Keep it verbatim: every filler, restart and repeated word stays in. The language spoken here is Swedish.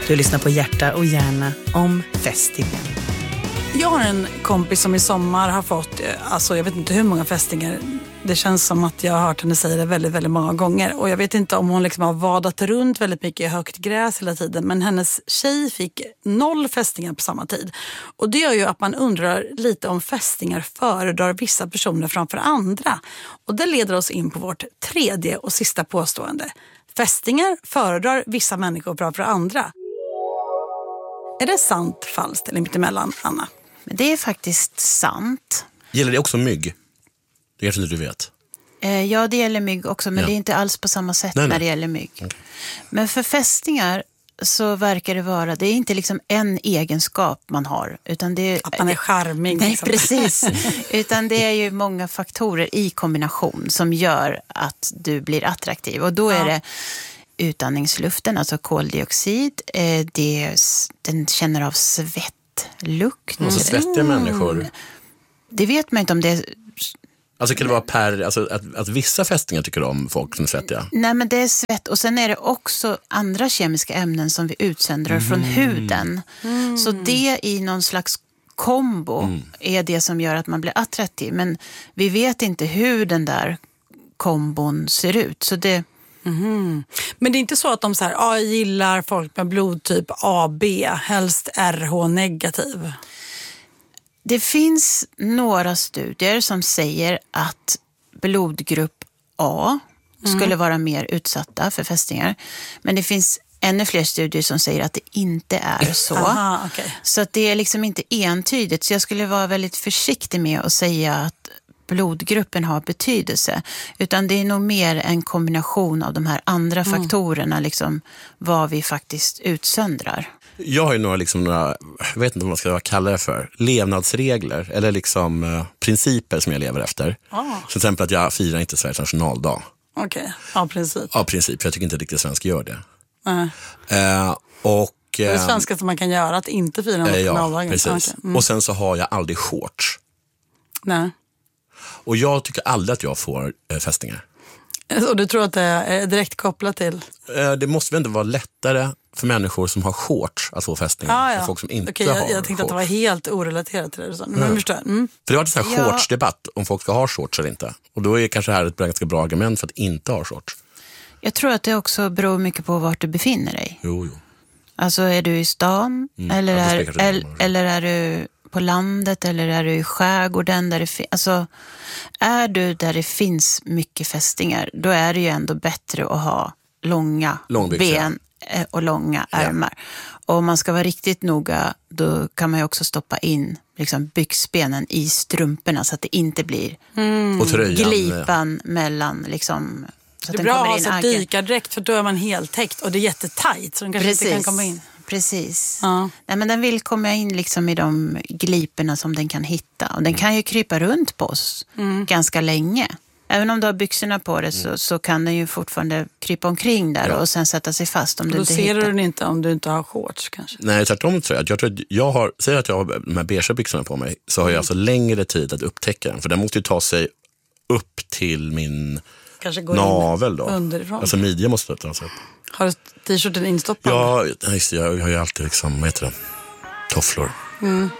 Du lyssnar på Hjärta och hjärna om fästingen. Jag har en kompis som i sommar har fått, alltså jag vet inte hur många fästingar. Det känns som att jag har hört henne säga det väldigt, väldigt många gånger. Och jag vet inte om hon liksom har vadat runt väldigt mycket i högt gräs hela tiden. Men hennes tjej fick noll fästingar på samma tid. Och det gör ju att man undrar lite om fästingar föredrar vissa personer framför andra. Och det leder oss in på vårt tredje och sista påstående. Fästingar föredrar vissa människor framför andra. Är det sant, falskt eller mittemellan, Anna? Det är faktiskt sant. Gäller det också mygg? Det kanske inte du vet. Eh, ja, det gäller mygg också, men Ja. det är inte alls på samma sätt Nej, nej. när det gäller mygg. Okay. Men för fästingar så verkar det vara, det är inte liksom en egenskap man har, utan det är... Att man är charmig. Nej, liksom. precis. Utan det är ju många faktorer i kombination som gör att du blir attraktiv. Och då är Ja. det utandningsluften, alltså koldioxid. Eh, det är, den känner av svettlukt. Alltså svettiga människor. Det vet man inte om det är... Alltså kan det vara per, alltså att, att vissa fästingar tycker om folk som är svettiga? Nej, men det är svett. Och sen är det också andra kemiska ämnen som vi utsöndrar Mm. från huden. Mm. Så det i någon slags kombo mm. är det som gör att man blir attraktiv. Men vi vet inte hur den där kombon ser ut. Så det... Mm. Men det är inte så att de så här, ah, gillar folk med blodtyp A B, helst R H negativ? Det finns några studier som säger att blodgrupp A mm. skulle vara mer utsatta för fästingar. Men det finns ännu fler studier som säger att det inte är så. Aha, okay. Så att det är liksom inte entydigt. Så jag skulle vara väldigt försiktig med att säga att blodgruppen har betydelse. Utan det är nog mer en kombination av de här andra mm. faktorerna, liksom vad vi faktiskt utsöndrar. Jag har ju några, liksom, några, jag vet inte vad man ska kalla det för, levnadsregler eller liksom uh, principer som jag lever efter. Ah. Till exempel att jag firar inte Sveriges nationaldag. Okej, okay. ja princip. Ja, princip. Jag tycker inte riktigt svensk gör det. Uh. Uh, och, det är det svenskaste man kan göra, att inte fira nationaldagen. Ja, precis. Okay. Mm. Och sen så har jag aldrig shorts. Nej. Och jag tycker aldrig att jag får uh, fästingar. Och du tror att det är direkt kopplat till? Uh, det måste väl inte vara lättare för människor som har shorts att få fästingar ah, ja. För folk som inte okay, jag, har jag tänkte shorts. Att det var helt orelaterat till det. Så. Men mm. förstår. Mm. För det har varit en sån här ja. shortsdebatt om folk ska ha shorts eller inte. Och då är kanske det här ett ganska bra argument för att inte ha shorts. Jag tror att det också beror mycket på vart du befinner dig. Jo, jo. Alltså är du i stan mm. eller, ja, är, eller, eller är du på landet eller är du i skärgården där det finns, alltså är du där det finns mycket fästingar, då är det ju ändå bättre att ha långa ben och långa ärmar. Ja. Och om man ska vara riktigt noga, då kan man ju också stoppa in liksom byxbenen i strumporna så att det inte blir mm. och tröjan, glipan ja. mellan liksom, så det är bra att ha dykardräkt, för då är man helt täckt och det är jättetajt så de kanske Precis. inte kan komma in. Precis. Ja. Nej, men den vill komma in liksom i de gliporna som den kan hitta. Och den kan ju krypa runt på oss mm. ganska länge. Även om du har byxorna på det så, så kan den ju fortfarande krypa omkring där ja. och sen sätta sig fast om du då inte ser hittar. du den inte om du inte har shorts kanske. Nej, tvärtom tror jag. Jag tror att jag har, säger att jag har de här beige byxorna på mig, så har jag alltså längre tid att upptäcka den. För den måste ju ta sig upp till min navel då. Underifrån. Alltså midjan måste ta sig upp. Har du t-shirten instoppad? Ja, just det, jag har ju alltid liksom, vad heter det? Tofflor. Mm.